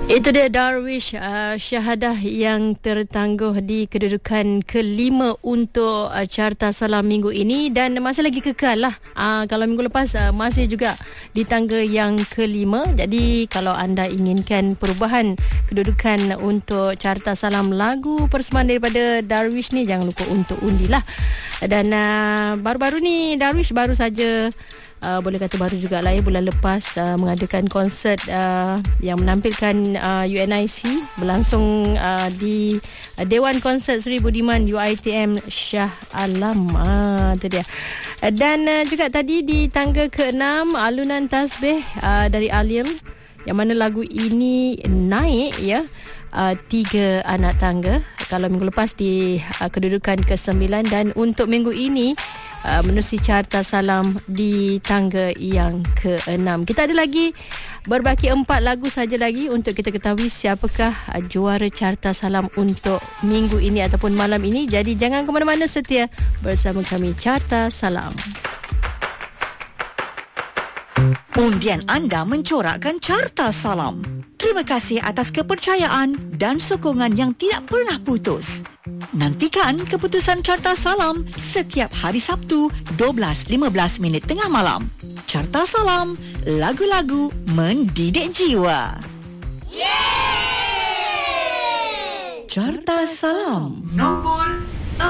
Itu dia Darwish, syahadah yang tertangguh di kedudukan kelima untuk Carta Salam minggu ini dan masih lagi kekal lah. Kalau minggu lepas masih juga di tangga yang kelima. Jadi kalau anda inginkan perubahan kedudukan untuk Carta Salam lagu persembahan daripada Darwish ni, jangan lupa untuk undilah. Dan baru-baru ni Darwish baru saja boleh kata baru jugalah ya, bulan lepas mengadakan konsert yang menampilkan UNIC berlangsung di Dewan Konsert Seri Budiman UiTM Shah Alam. Itu dia. Dan juga tadi di tangga ke-6 alunan tasbih dari Aliam, yang mana lagu ini naik ya 3 anak tangga. Kalau minggu lepas di kedudukan ke-9, dan untuk minggu ini menerusi Carta Salam di tangga yang ke-6. Kita ada lagi berbaki 4 lagu saja lagi untuk kita ketahui siapakah juara Carta Salam untuk minggu ini ataupun malam ini. Jadi jangan ke mana-mana, setia bersama kami Carta Salam. Undian anda mencorakkan Carta Salam. Terima kasih atas kepercayaan dan sokongan yang tidak pernah putus. Nantikan keputusan Carta Salam setiap hari Sabtu 12.15 tengah malam. Carta Salam, lagu-lagu mendidik jiwa. Yeay! Carta Salam nombor